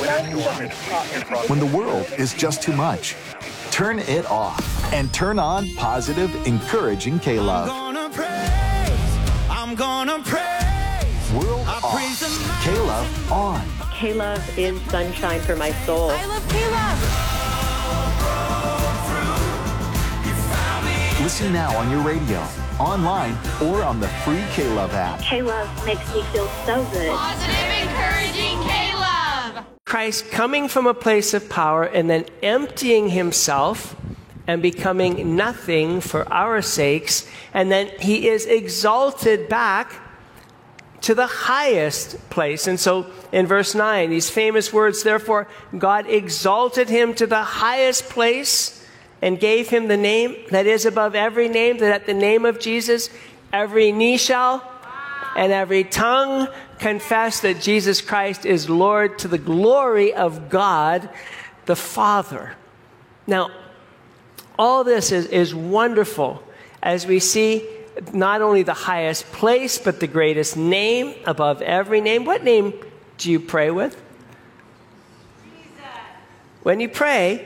When the world is just too much, turn it off and turn on positive, encouraging K-Love. I'm gonna praise. World off, K-Love on. K-Love is sunshine for my soul. I love K-Love. Listen now on your radio, online, or on the free K-Love app. K-Love makes me feel so good. Positive, encouraging K-Love. Christ coming from a place of power and then emptying himself and becoming nothing for our sakes. And then he is exalted back to the highest place. And so in verse 9, these famous words, therefore God exalted him to the highest place and gave him the name that is above every name, that at the name of Jesus, every knee shall and every tongue confess that Jesus Christ is Lord, to the glory of God the Father. Now, all this is wonderful as we see not only the highest place, but the greatest name above every name. What name do you pray with? Jesus. When you pray,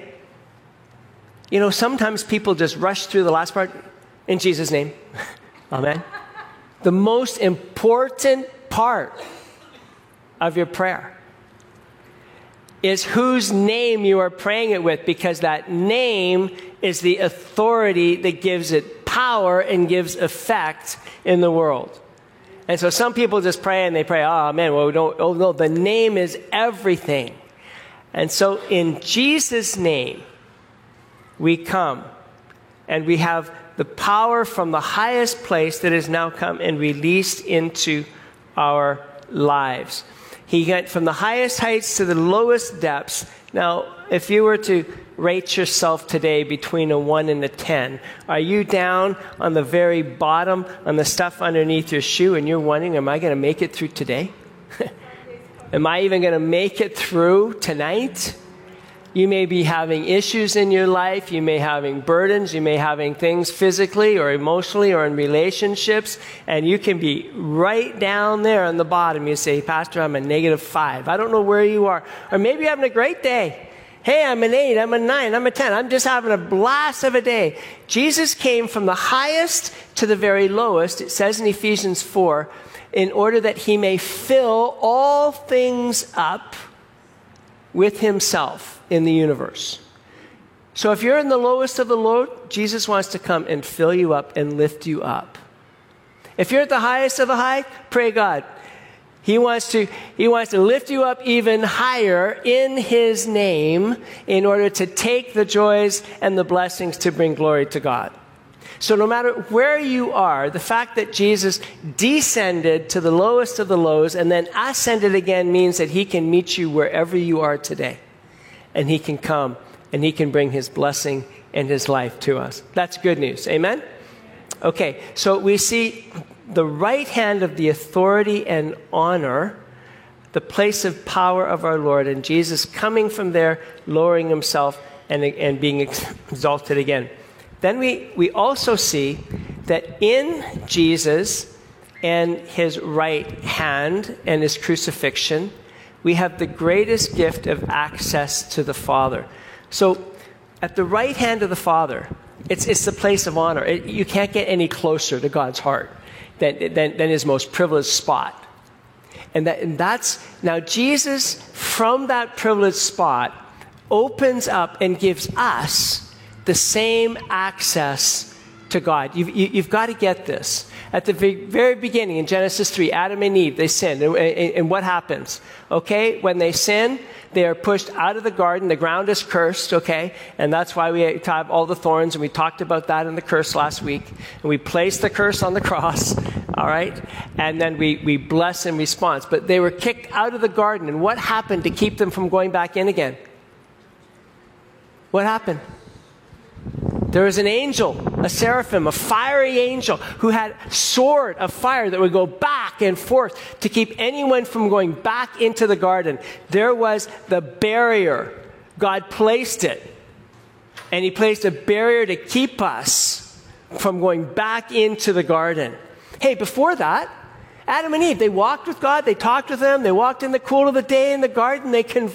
you know, sometimes people just rush through the last part. In Jesus' name. Amen. The most important part of your prayer is whose name you are praying it with, because that name is the authority that gives it power and gives effect in the world. And so some people just pray and they pray, oh man, well, no, the name is everything. And so in Jesus' name, we come and we have the power from the highest place that has now come and released into our lives. He went from the highest heights to the lowest depths. Now, if you were to rate yourself today between a 1 and a 10, are you down on the very bottom, on the stuff underneath your shoe, and you're wondering, am I going to make it through today? Am I even going to make it through tonight? You may be having issues in your life. You may be having burdens. You may be having things physically or emotionally or in relationships. And you can be right down there on the bottom. You say, Pastor, I'm a -5. I don't know where you are. Or maybe you're having a great day. Hey, I'm an 8. I'm a 9. I'm a 10. I'm just having a blast of a day. Jesus came from the highest to the very lowest. It says in Ephesians 4, in order that he may fill all things up with himself in the universe. So if you're in the lowest of the low, Jesus wants to come and fill you up and lift you up. If you're at the highest of the high, pray God. He wants to lift you up even higher in his name in order to take the joys and the blessings to bring glory to God. So no matter where you are, the fact that Jesus descended to the lowest of the lows and then ascended again means that he can meet you wherever you are today. And he can come and he can bring his blessing and his life to us. That's good news. Amen? Okay, so we see the right hand of the authority and honor, the place of power of our Lord, and Jesus coming from there, lowering himself and being exalted again. Then we also see that in Jesus and his right hand and his crucifixion, we have the greatest gift of access to the Father. So at the right hand of the Father, it's the place of honor. You can't get any closer to God's heart than his most privileged spot. And that's now Jesus, from that privileged spot, opens up and gives us the same access to God. You've got to get this. At the very beginning, in Genesis 3, Adam and Eve, they sinned. And what happens? Okay, when they sin, they are pushed out of the garden. The ground is cursed, okay? And that's why we have all the thorns, and we talked about that in the curse last week. And we placed the curse on the cross, all right? And then we bless in response. But they were kicked out of the garden. And what happened to keep them from going back in again? What happened? There was an angel, a seraphim, a fiery angel who had a sword of fire that would go back and forth to keep anyone from going back into the garden. There was the barrier. God placed it. And he placed a barrier to keep us from going back into the garden. Hey, before that, Adam and Eve, they walked with God, they talked with him, they walked in the cool of the day in the garden, they conversed.